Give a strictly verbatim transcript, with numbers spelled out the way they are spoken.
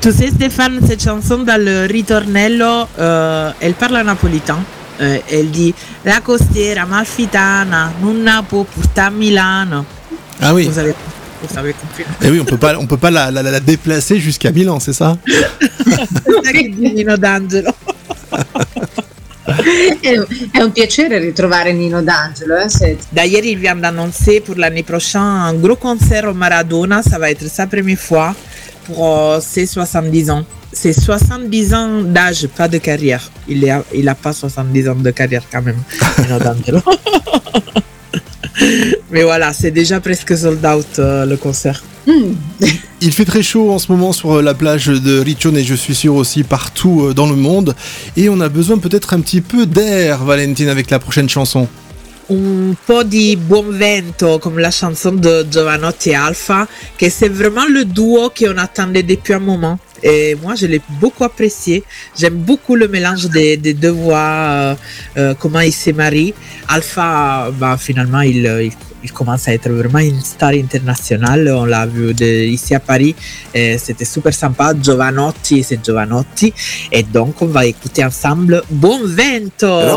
Tu sais Stéphane, cette chanson dans le ritornello, euh, elle parle en napolitain. Euh, elle dit la costiera malfitana non può portare a Milano. Ah oui. Vous avez, vous avez compris. Et oui, on peut pas, on peut pas la, la, la déplacer jusqu'à Milan, c'est ça? C'est ça che dit Nino D'Angelo. È, è un piacere ritrovare Nino D'Angelo. Eh, se... D'ailleurs, il vient d'annoncer pour l'année prochaine un gros concert au Maradona. Ça va être sa première fois pour euh, ses soixante-dix ans. C'est soixante-dix ans d'âge, pas de carrière. Il a, il a pas soixante-dix ans de carrière quand même, Nino D'Angelo. Mais voilà, c'est déjà presque sold out euh, le concert. Mm. Il fait très chaud en ce moment sur la plage de Riccione et je suis sûr aussi partout dans le monde. Et on a besoin peut-être un petit peu d'air, Valentine, avec la prochaine chanson. Un po' di buon vento, comme la chanson de Jovanotti et Alpha, que c'est vraiment le duo qu'on attendait depuis un moment. Et moi, je l'ai beaucoup apprécié. J'aime beaucoup le mélange des, des deux voix, euh, euh, comment ils se marient. Alpha, bah, finalement, il, il, il commence à être vraiment une star internationale. On l'a vu de, ici à Paris. Et c'était super sympa. Jovanotti, c'est Jovanotti. Et donc, on va écouter ensemble Buon Vento.